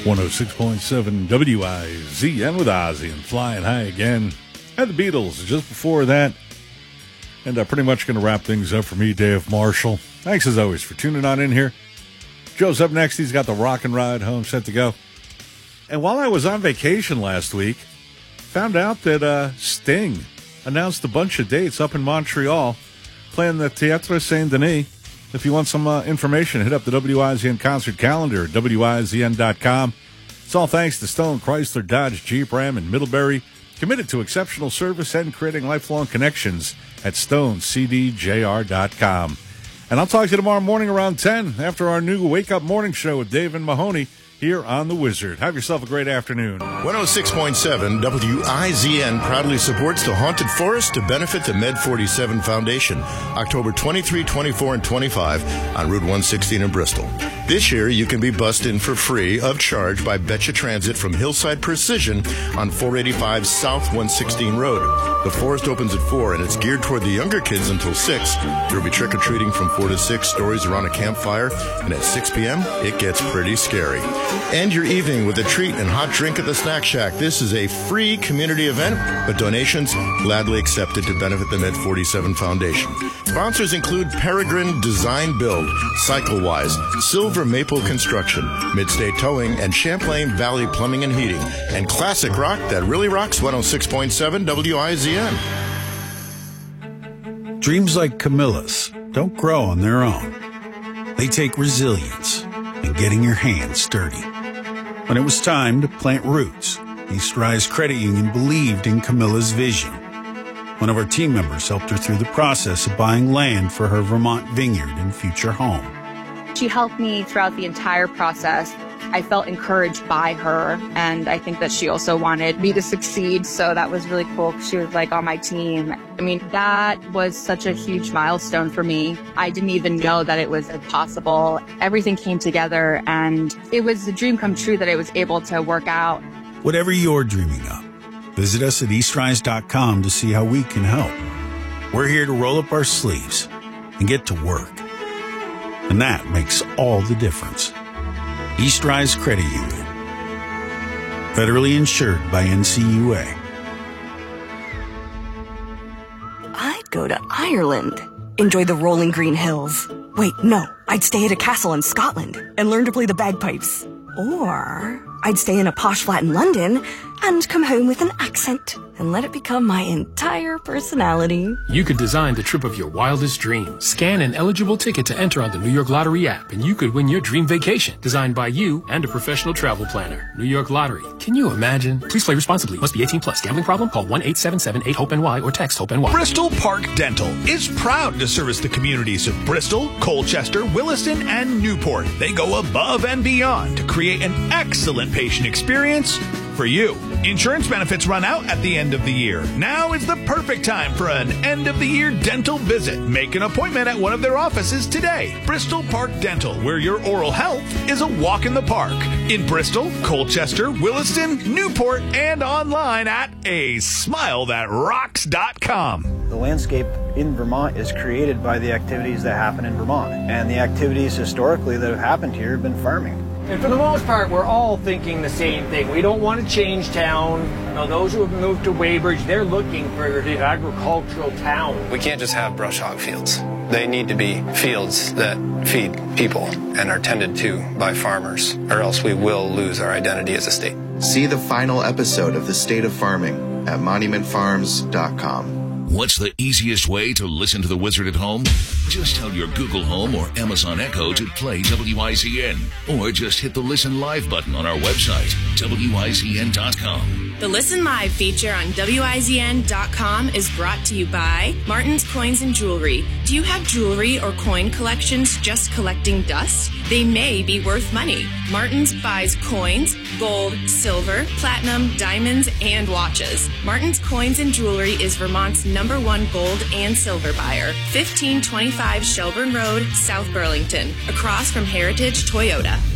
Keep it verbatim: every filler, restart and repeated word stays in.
one oh six point seven W I Z N with Ozzy and Flying High again. Had the Beatles just before that. And I'm pretty much going to wrap things up for me, Dave Marshall. Thanks as always for tuning on in here. Joe's up next. He's got the Rock and Ride home set to go. And while I was on vacation last week, found out that uh, Sting announced a bunch of dates up in Montreal, playing the Théâtre Saint-Denis. If you want some uh, information, hit up the W I Z N concert calendar at W I Z N dot com. It's all thanks to Stone, Chrysler, Dodge, Jeep, Ram, and Middlebury, committed to exceptional service and creating lifelong connections at stone c d j r dot com. And I'll talk to you tomorrow morning around ten after our new Wake Up Morning Show with Dave and Mahoney here on The Wizard. Have yourself a great afternoon. one oh six point seven W I Z N proudly supports the Haunted Forest to benefit the Med forty-seven Foundation, October twenty-third, twenty-fourth, and twenty-fifth on Route one sixteen in Bristol. This year, you can be bussed in for free of charge by Betcha Transit from Hillside Precision on four eighty-five South one sixteen Road. The forest opens at four, and it's geared toward the younger kids until six. There will be trick-or-treating from four to six, stories around a campfire, and at six p.m., it gets pretty scary. End your evening with a treat and hot drink at the Snack Shack. This is a free community event, but donations gladly accepted to benefit the Med forty-seven Foundation. Sponsors include Peregrine Design Build, CycleWise, Silver Maple Construction, Midstate Towing, and Champlain Valley Plumbing and Heating, and classic rock that really rocks one oh six point seven W I Z N. Dreams like Camilla's don't grow on their own. They take resilience and getting your hands sturdy. When it was time to plant roots, East Rise Credit Union believed in Camilla's vision. One of our team members helped her through the process of buying land for her Vermont vineyard and future home. She helped me throughout the entire process. I felt encouraged by her, and I think that she also wanted me to succeed, so that was really cool. She was like on my team. I mean, that was such a huge milestone for me. I didn't even know that it was possible. Everything came together, and it was a dream come true that I was able to work out. Whatever you're dreaming of, visit us at east rise dot com to see how we can help. We're here to roll up our sleeves and get to work. And that makes all the difference. East Rise Credit Union. Federally insured by N C U A. I'd go to Ireland. Enjoy the rolling green hills. Wait, no. I'd stay at a castle in Scotland and learn to play the bagpipes. Or I'd stay in a posh flat in London and come home with an accent and let it become my entire personality. You could design the trip of your wildest dreams. Scan an eligible ticket to enter on the New York Lottery app, and you could win your dream vacation, designed by you and a professional travel planner. New York Lottery. Can you imagine? Please play responsibly. Must be eighteen plus. Gambling problem? Call one eight seven seven eight hope N Y or text HOPE-N Y. Bristol Park Dental is proud to service the communities of Bristol, Colchester, Williston, and Newport. They go above and beyond to create an excellent patient experience for you. Insurance benefits run out at the end of the year. Now is the perfect time for an end-of-the-year dental visit. Make an appointment at one of their offices today. Bristol Park Dental, where your oral health is a walk in the park. In Bristol, Colchester, Williston, Newport, and online at a smile that rocks dot com. The landscape in Vermont is created by the activities that happen in Vermont. And the activities historically that have happened here have been farming. And for the most part, we're all thinking the same thing. We don't want to change town. You know, those who have moved to Weybridge, they're looking for the agricultural town. We can't just have brush hog fields. They need to be fields that feed people and are tended to by farmers, or else we will lose our identity as a state. See the final episode of The State of Farming at monument farms dot com. What's the easiest way to listen to The Wizard at home? Just tell your Google Home or Amazon Echo to play W I Z N. Or just hit the Listen Live button on our website, W I Z N dot com. The Listen Live feature on W I Z N dot com is brought to you by Martin's Coins and Jewelry. Do you have jewelry or coin collections just collecting dust? They may be worth money. Martin's buys coins, gold, silver, platinum, diamonds, and watches. Martin's Coins and Jewelry is Vermont's number one gold and silver buyer. fifteen twenty-five Shelburne Road, South Burlington, across from Heritage Toyota.